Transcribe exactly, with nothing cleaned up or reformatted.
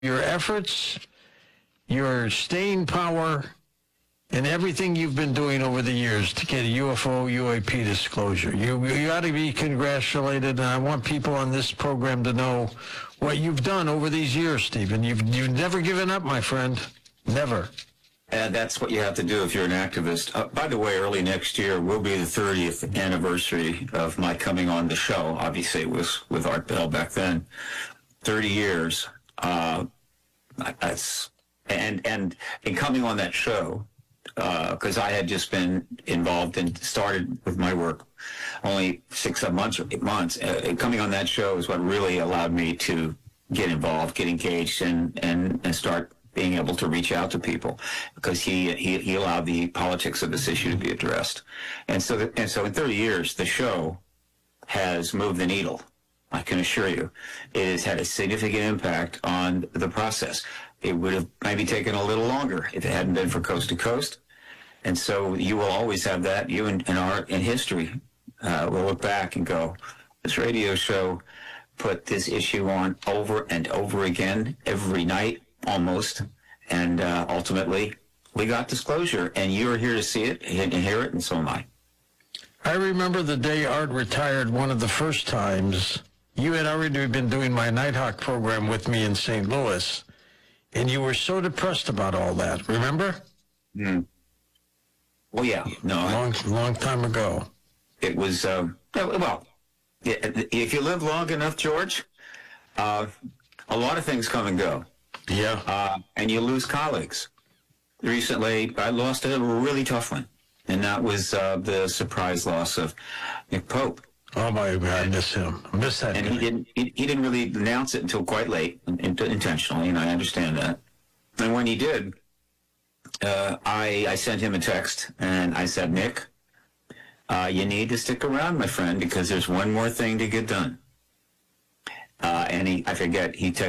your efforts, your staying power, and everything you've been doing over the years to get a U F O, U A P disclosure. You, you ought to be congratulated, and I want people on this program to know what you've done over these years, Stephen. You've, you've never given up, my friend. Never. And that's what you have to do if you're an activist. Uh, by the way, early next year will be the thirtieth anniversary of my coming on the show. Obviously, it was with Art Bell back then. thirty years. Uh, that's and and in coming on that show, because uh, I had just been involved and started with my work only six months or eight months. Uh, coming on that show is what really allowed me to get involved, get engaged, and and, and start being able to reach out to people, because he, he he allowed the politics of this issue to be addressed. And so the, and so in thirty years, the show has moved the needle. I can assure you, it has had a significant impact on the process. It would have maybe taken a little longer if it hadn't been for Coast to Coast. And so you will always have that. You in, in art and history uh, will look back and go, this radio show put this issue on over and over again every night, almost, and uh, ultimately we got disclosure, and you're here to see it and hear it, and so am I. I remember the day Art retired, one of the first times. You had already been doing my Nighthawk program with me in Saint Louis, and you were so depressed about all that, remember? Mm. Well, yeah. No, long, I, long time ago. It was, um, well, if you live long enough, George, uh, a lot of things come and go. Yeah. Uh, and you lose colleagues. Recently, I lost a really tough one, and that was uh, the surprise loss of Nick Pope. Oh my God, I miss him. I miss that And guy. he didn't. He, he didn't really announce it until quite late, in, intentionally, and I understand that. And when he did, uh, I I sent him a text, and I said, Nick, uh, you need to stick around, my friend, because there's one more thing to get done. Uh, and he, I forget, he texted